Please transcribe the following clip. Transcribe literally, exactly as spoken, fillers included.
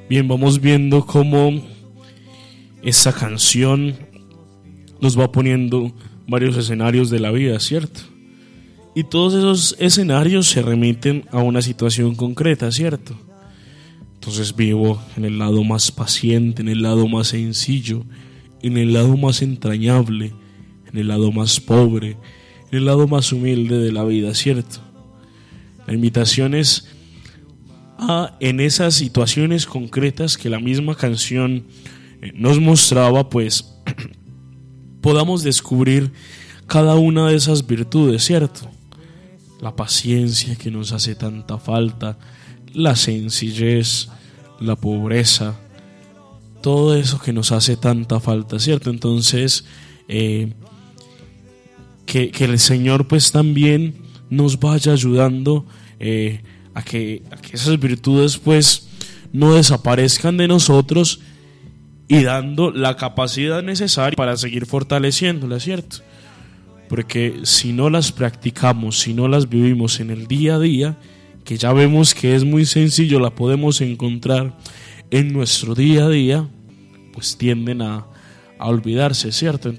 Bien, vamos viendo cómo esta canción nos va poniendo varios escenarios de la vida, ¿cierto? Y todos esos escenarios se remiten a una situación concreta, ¿cierto? Entonces vivo en el lado más paciente, en el lado más sencillo, en el lado más entrañable, en el lado más pobre, en el lado más humilde de la vida, ¿cierto? La invitación es a, en esas situaciones concretas que la misma canción nos mostraba, pues podamos descubrir cada una de esas virtudes, ¿cierto? La paciencia que nos hace tanta falta, la sencillez, la pobreza, todo eso que nos hace tanta falta, ¿cierto? Entonces, eh, que, que el Señor pues también nos vaya ayudando eh, a, que, a que esas virtudes pues no desaparezcan de nosotros y dando la capacidad necesaria para seguir fortaleciéndolas, ¿cierto? Porque si no las practicamos, si no las vivimos en el día a día, que ya vemos que es muy sencillo, la podemos encontrar en nuestro día a día, pues tienden a, a olvidarse, ¿cierto?